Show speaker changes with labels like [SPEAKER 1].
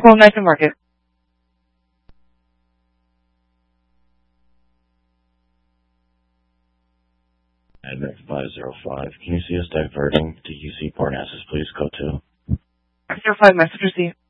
[SPEAKER 1] Well, nice and market.
[SPEAKER 2] Advent 505, can you see us diverting to UC Parnassus, please? Code 2.
[SPEAKER 1] 505, message received.